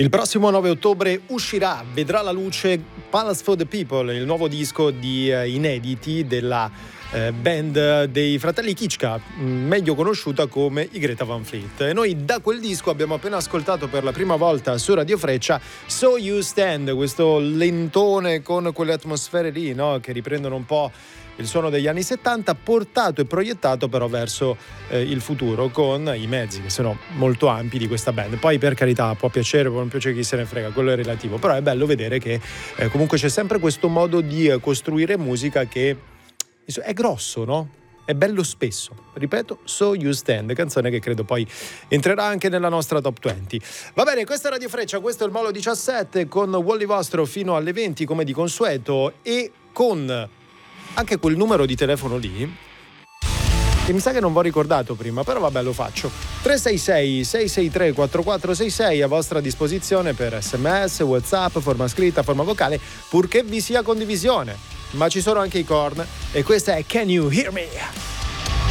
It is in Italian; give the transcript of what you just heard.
Il prossimo 9 ottobre vedrà la luce Palace for the People, il nuovo disco di inediti della band dei fratelli Kichka, meglio conosciuta come i Greta Van Fleet. E noi da quel disco abbiamo appena ascoltato per la prima volta su Radio Freccia So You Stand, questo lentone con quelle atmosfere lì, no? Che riprendono un po' il suono degli anni 70, portato e proiettato però verso il futuro con i mezzi che sono molto ampi di questa band. Poi per carità può piacere, può non piacere, chi se ne frega, quello è relativo, però è bello vedere che comunque c'è sempre questo modo di costruire musica che è grosso, no? È bello spesso. Ripeto, So You Stand, canzone che credo poi entrerà anche nella nostra top 20. Va bene, questa è Radio Freccia, questo è il Molo 17 con Wally Vostro fino alle 20 come di consueto, e con anche quel numero di telefono lì che mi sa che non vi ho ricordato prima, però vabbè, lo faccio. 366-663-4466 a vostra disposizione per SMS, WhatsApp, forma scritta, forma vocale, purché vi sia condivisione. Ma ci sono anche i Korn e questa è Can You Hear Me?